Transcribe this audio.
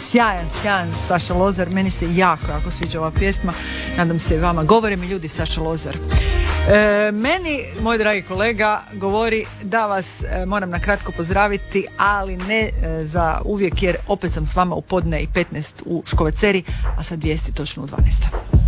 sjajan Saša Lozar, meni se jako sviđa ova pjesma, nadam se i vama. Govore mi ljudi Saša Lozar. Meni, moj dragi kolega, govori da vas moram na kratko pozdraviti, ali ne za uvijek, jer opet sam s vama u podne i 15 u Škoveceri, a sad vijesti točno u 12.